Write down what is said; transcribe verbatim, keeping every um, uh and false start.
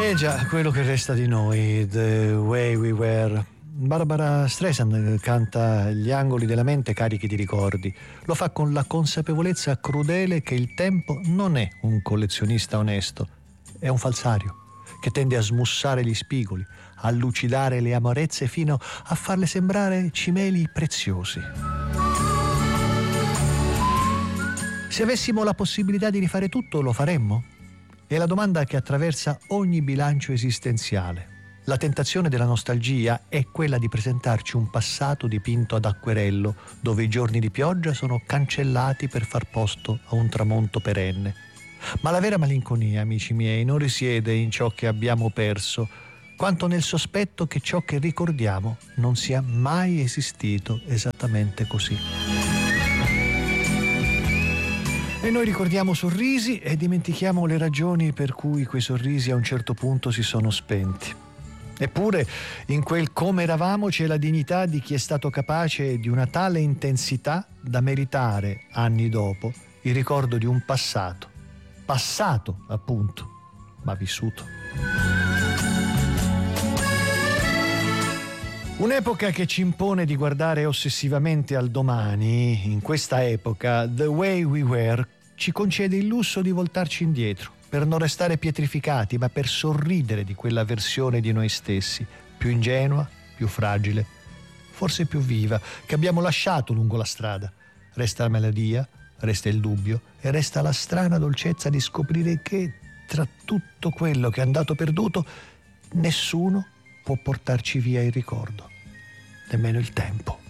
Eh già, quello che resta di noi, The Way We Were. Barbara Streisand canta Gli angoli della mente carichi di ricordi. Lo fa con la consapevolezza crudele che il tempo non è un collezionista onesto, è un falsario che tende a smussare gli spigoli, a lucidare le amarezze fino a farle sembrare cimeli preziosi. Se avessimo la possibilità di rifare tutto, lo faremmo? È la domanda che attraversa ogni bilancio esistenziale. La tentazione della nostalgia è quella di presentarci un passato dipinto ad acquerello, dove i giorni di pioggia sono cancellati per far posto a un tramonto perenne. Ma la vera malinconia, amici miei, non risiede in ciò che abbiamo perso, quanto nel sospetto che ciò che ricordiamo non sia mai esistito esattamente così. E noi ricordiamo sorrisi e dimentichiamo le ragioni per cui quei sorrisi a un certo punto si sono spenti. Eppure in quel come eravamo c'è la dignità di chi è stato capace di una tale intensità da meritare, anni dopo, il ricordo di un passato. Passato, appunto, ma vissuto. Un'epoca che ci impone di guardare ossessivamente al domani. In questa epoca, The Way We Were ci concede il lusso di voltarci indietro, per non restare pietrificati, ma per sorridere di quella versione di noi stessi, più ingenua, più fragile, forse più viva, che abbiamo lasciato lungo la strada. Resta la melodia, resta il dubbio e resta la strana dolcezza di scoprire che, tra tutto quello che è andato perduto, nessuno può portarci via il ricordo, nemmeno il tempo.